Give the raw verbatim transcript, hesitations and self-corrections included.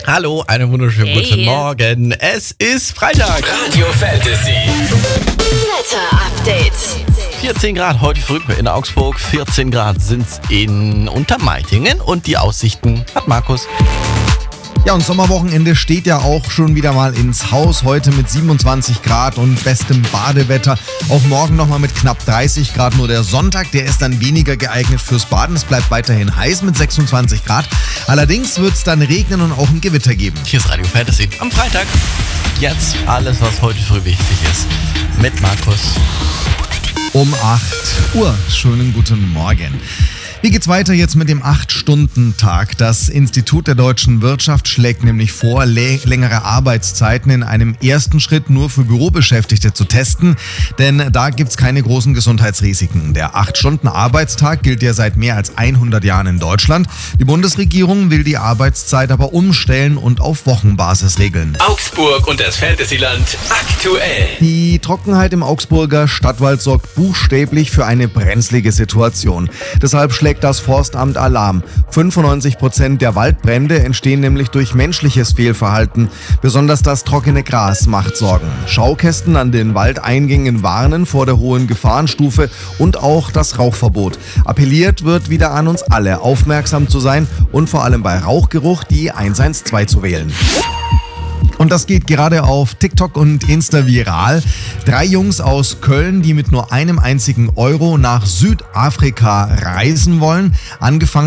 Hallo, einen wunderschönen Hey. guten Morgen. Es ist Freitag. Radio Fantasy. Wetter Update. vierzehn Grad heute früh in Augsburg, vierzehn Grad sind's in Untermeitingen und die Aussichten hat Markus. Ja, und Sommerwochenende steht ja auch schon wieder mal ins Haus. Heute mit siebenundzwanzig Grad und bestem Badewetter. Auch morgen nochmal mit knapp dreißig Grad. Nur der Sonntag, der ist dann weniger geeignet fürs Baden. Es bleibt weiterhin heiß mit sechsundzwanzig Grad. Allerdings wird es dann regnen und auch ein Gewitter geben. Hier ist Radio Fantasy am Freitag. Jetzt alles, was heute früh wichtig ist. Mit Markus. Um acht Uhr. Schönen guten Morgen. Wie geht's weiter jetzt mit dem acht Stunden Tag? Das Institut der deutschen Wirtschaft schlägt nämlich vor, lä- längere Arbeitszeiten in einem ersten Schritt nur für Bürobeschäftigte zu testen, denn da gibt's keine großen Gesundheitsrisiken. Der acht Stunden Arbeitstag gilt ja seit mehr als hundert Jahren in Deutschland. Die Bundesregierung will die Arbeitszeit aber umstellen und auf Wochenbasis regeln. Augsburg und das Fantasyland aktuell. Die Trockenheit im Augsburger Stadtwald sorgt buchstäblich für eine brenzlige Situation. Deshalb schlägt das Forstamt Alarm. fünfundneunzig Prozent der Waldbrände entstehen nämlich durch menschliches Fehlverhalten. Besonders das trockene Gras macht Sorgen. Schaukästen an den Waldeingängen warnen vor der hohen Gefahrenstufe und auch das Rauchverbot. Appelliert wird wieder an uns alle, aufmerksam zu sein und vor allem bei Rauchgeruch die eins eins zwei zu wählen. Und das geht gerade auf TikTok und Insta viral. Drei Jungs aus Köln, die mit nur einem einzigen Euro nach Südafrika reisen wollen. Angefangen